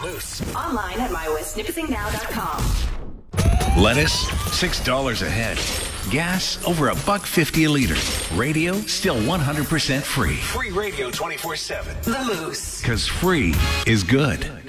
Moose. Online at mywestnipissingnow.com. Lettuce, $6 a head. Gas, over $1.50 a liter. Radio, still 100% free. Free radio 24/7. The Moose. Because free is good.